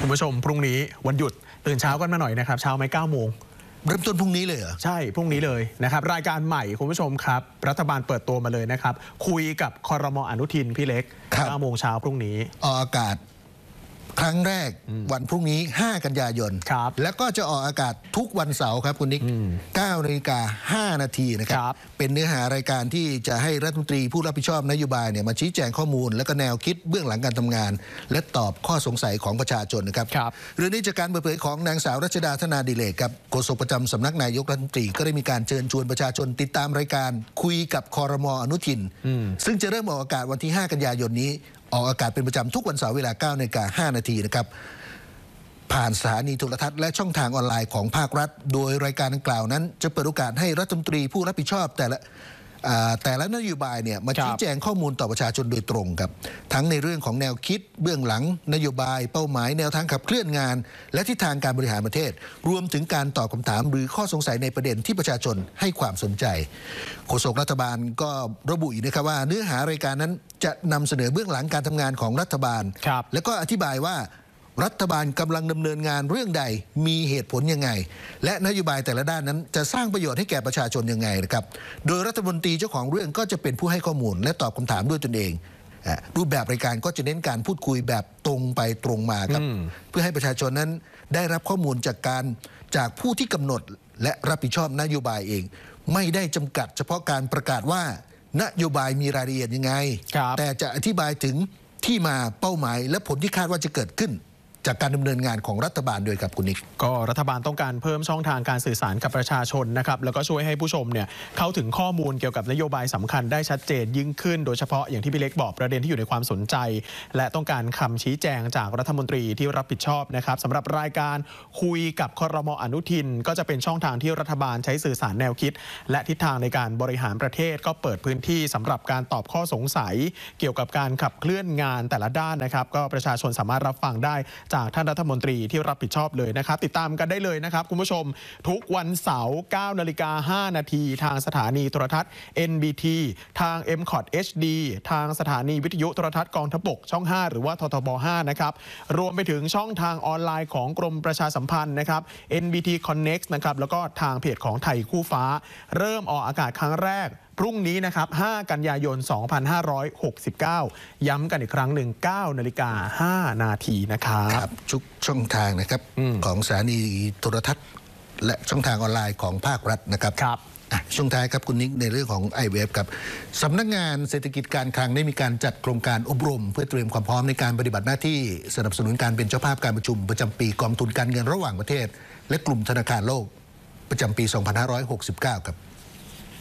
คุณผู้ชมพรุ่งนี้วันหยุดตื่นเช้ากันมาหน่อยนะครับเช้าไหม9 โมงเริ่มต้นพรุ่งนี้เลยเหรอใช่พรุ่งนี้เลยนะครับรายการใหม่คุณผู้ชมครับรัฐบาลเปิดตัวมาเลยนะครับคุยกับครม.อนุทินพี่เล็ก9 โมงเช้าพรุ่งนี้ออกอากาศครั้งแรกวันพรุ่งนี้5 กันยายนแล้วก็จะออกอากาศทุกวันเสาร์ครับคุณนิก9:05 นาทีนะครับเป็นเนื้อหารายการที่จะให้รัฐมนตรีผู้รับผิดชอบนโยบายเนี่ยมาชี้แจงข้อมูลและก็แนวคิดเบื้องหลังการทำงานและตอบข้อสงสัยของประชาชนนะครับเรื่องนี้จากการเปิดเผยของนางสาวรัชดาธนาดิเลกครับโฆษกประจำสำนักนายกรัฐมนตรีก็ได้มีการเชิญชวนประชาชนติดตามรายการคุยกับครม.อนุทินซึ่งจะเริ่มออกอากาศวันที่5 กันยายนนี้ออกอากาศเป็นประจำทุกวันเสาร์เวลา 9:05 นาทีนะครับผ่านสถานีโทรทัศน์และช่องทางออนไลน์ของภาครัฐโดยรายการดังกล่าวนั้นจะเปิดโอกาสให้รัฐมนตรีผู้รับผิดชอบแต่ละนโยบายเนี่ยมาชี้แจงข้อมูลต่อประชาชนโดยตรงครับทั้งในเรื่องของแนวคิดเบื้องหลังนโยบายเป้าหมายแนวทางขับเคลื่อนงานและทิศทางการบริหารประเทศรวมถึงการตอบคำถามหรือข้อสงสัยในประเด็นที่ประชาชนให้ความสนใจโฆษกรัฐบาลก็ระบุอีกนะครับว่าเนื้อหารายการนั้นจะนำเสนอเบื้องหลังการทำงานของรัฐบาลและก็อธิบายว่ารัฐบาลกำลังดำเนินงานเรื่องใดมีเหตุผลยังไงและนโยบายแต่ละด้านนั้นจะสร้างประโยชน์ให้แก่ประชาชนยังไงนะครับโดยรัฐมนตรีเจ้าของเรื่องก็จะเป็นผู้ให้ข้อมูลและตอบคำถามด้วยตนเองรูปแบบรายการก็จะเน้นการพูดคุยแบบตรงไปตรงมาครับเพื่อให้ประชาชนนั้นได้รับข้อมูลจากผู้ที่กำหนดและรับผิดชอบนโยบายเองไม่ได้จำกัดเฉพาะการประกาศว่านโยบายมีรายละเอียดยังไงแต่จะอธิบายถึงที่มาเป้าหมายและผลที่คาดว่าจะเกิดขึ้นจากการดำเนินงานของรัฐบาลด้วยครับคุณนิกก็รัฐบาลต้องการเพิ่มช่องทางการสื่อสารกับประชาชนนะครับแล้วก็ช่วยให้ผู้ชมเนี่ยเข้าถึงข้อมูลเกี่ยวกับนโยบายสำคัญได้ชัดเจนยิ่งขึ้นโดยเฉพาะอย่างที่พี่เล็กบอกประเด็นที่อยู่ในความสนใจและต้องการคำชี้แจงจากรัฐมนตรีที่รับผิดชอบนะครับสำหรับรายการคุยกับครม.อนุทินก็จะเป็นช่องทางที่รัฐบาลใช้สื่อสารแนวคิดและทิศทางในการบริหารประเทศก็เปิดพื้นที่สำหรับการตอบข้อสงสัยเกี่ยวกับการขับเคลื่อนงานแต่ละด้านนะครับก็ประชาชนสามารถรับฟังได้จากท่านรัฐมนตรีที่รับผิดชอบเลยนะครับติดตามกันได้เลยนะครับคุณผู้ชมทุกวันเสาร์ 9:05 นาทีทางสถานีโทรทัศน์ NBT ทาง MCOT HD ทางสถานีวิทยุโทรทัศน์กองทัพบกช่อง 5 หรือว่าททบ 5 นะครับรวมไปถึงช่องทางออนไลน์ของกรมประชาสัมพันธ์นะครับ NBT Connect นะครับแล้วก็ทางเพจของไทยคู่ฟ้าเริ่มออกอากาศครั้งแรกพรุ่งนี้นะครับ5 กันยายน 2569 ย้ำกันอีกครั้งหนึ่ง 9:05 นาทีนะครับทุกช่องทางนะครับของสถานีโทรทัศน์และช่องทางออนไลน์ของภาครัฐนะครับช่วงท้ายครับคุณนิกในเรื่องของ IWF ครับสำนักงานเศรษฐกิจการคลังได้มีการจัดโครงการอบรมเพื่อเตรียมความพร้อมในการปฏิบัติหน้าที่สนับสนุนการเป็นเจ้าภาพการประชุมประจำปีกองทุนการเงินระหว่างประเทศและกลุ่มธนาคารโลกประจำปี 2569 ครับ